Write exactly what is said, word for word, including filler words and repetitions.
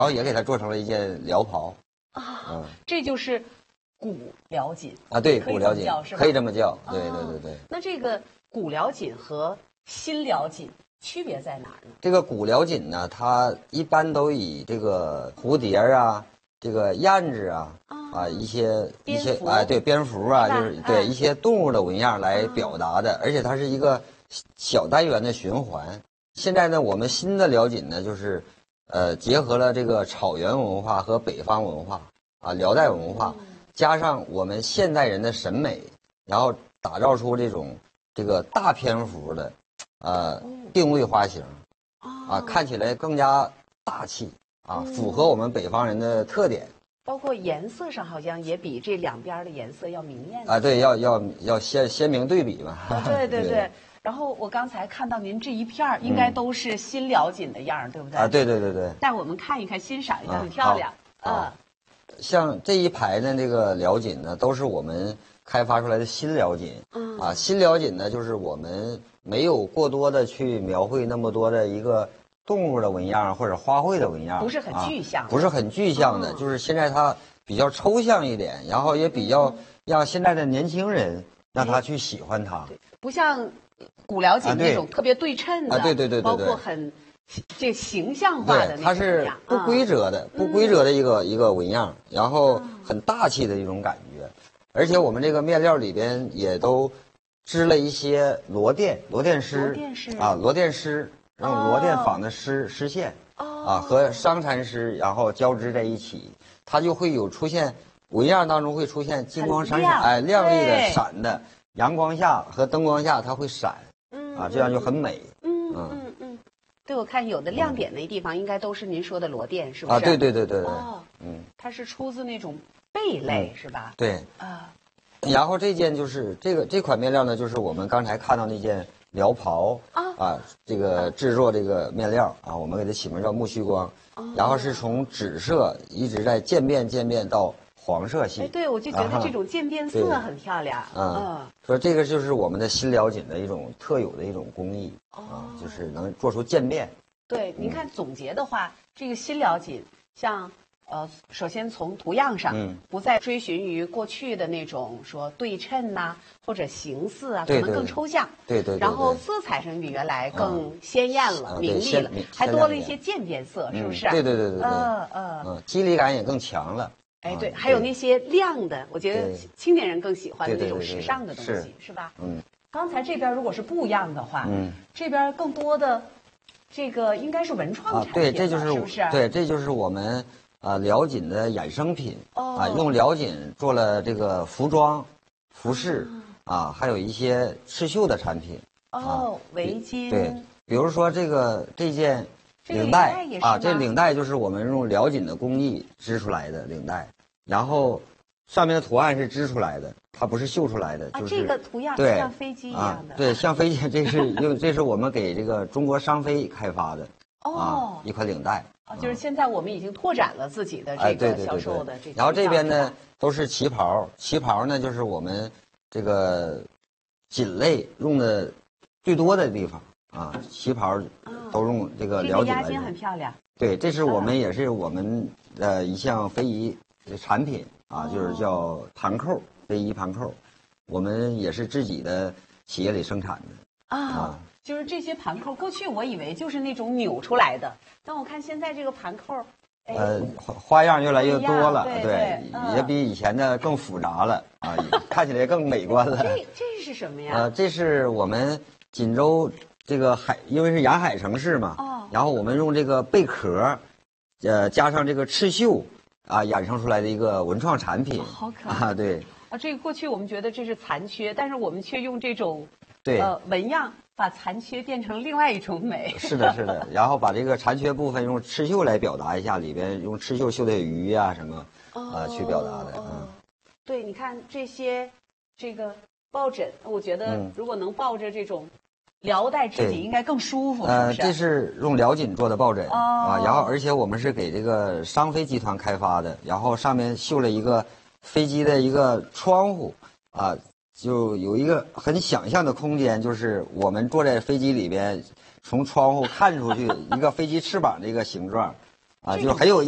然后也给它做成了一件辽袍。 啊， 嗯， 这就是古辽锦啊，对， 可以古辽锦这么叫是吧？ 可以这么叫，对啊对对对。 那这个古辽锦和新辽锦区别在哪儿呢？ 这个古辽锦呢，它一般都以这个蝴蝶啊、这个燕子啊、啊一些一些啊，对，蝙蝠啊，就是对一些动物的纹样来表达的，而且它是一个小单元的循环。现在呢，我们新的辽锦呢，就是呃结合了这个草原文化和北方文化啊，辽代文化，加上我们现代人的审美，然后打造出这种这个大篇幅的呃定位花型。啊，看起来更加大气啊，符合我们北方人的特点。 包括颜色上好像也比这两边的颜色要明艳啊，对，要要要鲜鲜明对比嘛。 对对对。然后我刚才看到您这一片儿应该都是新辽锦的样儿，对不对？ 啊，对对对对。 带我们看一看，欣赏一下，很漂亮。 啊，像这一排的那个辽锦呢，都是我们开发出来的新辽锦。嗯。啊，新辽锦呢，就是我们没有过多的去描绘那么多的一个动物的纹样或者花卉的纹样， 不是很具象、啊， 不是很具象的，哦、就是现在它比较抽象一点，然后也比较让现在的年轻人让他去喜欢它， 不像古辽锦那种特别对称的， 啊，对对对对对， 包括很这个形象化的那种， 它是不规则的，嗯、不规则的一个、嗯、一个纹样，然后很大气的一种感觉，而且我们这个面料里边也都织了一些罗甸，罗甸丝， 罗甸丝啊，罗甸丝。用罗甸纺的丝丝线，啊和商蚕丝然后交织在一起，它就会有出现纹样当中会出现金光闪闪，哎，亮丽的闪的，阳光下和灯光下它会闪，嗯，啊这样就很美， 嗯嗯嗯，对，我看有的亮点那地方应该都是您说的罗甸，是不是？ 啊，对对对对对， 哦，嗯，它是出自那种贝类是吧？ 对，啊，然后这件就是这个这款面料呢，就是我们刚才看到那件。辽袍啊啊，这个制作这个面料啊，我们给它起名叫木须光，然后是从紫色一直在渐变渐变到黄色系。 哎，对，我就觉得这种渐变色很漂亮。 嗯，说这个就是我们的新辽锦的一种特有的一种工艺啊，就是能做出渐变。 对，您看总结的话，这个新辽锦像。呃，首先从图样上，嗯，不再追寻于过去的那种说对称呐、啊，或者形似啊，可能更抽象。 对 对, 对, 对, 对。 然后色彩上比原来更鲜艳了、嗯、明丽了，还多了一些渐变色，是不是？ 对对对对对。 嗯嗯。 嗯，肌理感也更强了。 哎，对，还有那些亮的，我觉得青年人更喜欢的那种时尚的东西，是吧？嗯。刚才这边如果是布样的话，嗯，这边更多的这个应该是文创产品， 对，这就是是不是？ 对，这就是我们。啊，辽锦的衍生品、哦、啊，用辽锦做了这个服装、服饰、嗯、啊，还有一些刺绣的产品。 哦，啊、围巾。 对，比如说这个这件领带啊，这领带就是我们用辽锦的工艺织出来的领带，然后上面的图案是织出来的，它不是绣出来的， 啊、 就是这个图样对像飞机一样的。 啊、对，像飞机，这是用这是我们给这个中国商飞开发的。哦、啊，一款领带啊，就是现在我们已经拓展了自己的这个销售的这。 然后这边呢都是旗袍，旗袍呢就是我们这个锦类用的最多的地方啊，旗袍都用这个辽锦来。 这个压肩很漂亮。 对，这是我们也是我们的一项非遗产品啊，就是叫盘扣，非遗盘扣，我们也是自己的企业里生产的啊。啊就是这些盘扣，过去我以为就是那种扭出来的，但我看现在这个盘扣， 哎、呃，花样越来越多了，对，对嗯、也比以前的更复杂了啊，看起来更美观了。 这这是什么呀？ 呃，这是我们锦州这个海，因为是沿海城市嘛，哦，然后我们用这个贝壳，呃，加上这个刺绣啊，衍生出来的一个文创产品。 哦、好可爱啊！对啊，这个过去我们觉得这是残缺，但是我们却用这种对呃纹样。把残缺变成另外一种美， 是的，是的。然后把这个残缺部分用刺绣来表达一下，里边用刺绣绣的鱼呀、啊、什么，哦、呃，去表达的。 哦、嗯，对，你看这些，这个抱枕，我觉得如果能抱着这种辽代织锦，应该更舒服。 呃，这是用辽锦做的抱枕、哦、啊，然后而且我们是给这个商飞集团开发的，然后上面绣了一个飞机的一个窗户啊。就有一个很想象的空间，就是我们坐在飞机里边，从窗户看出去一个飞机翅膀这个形状，啊，就很有。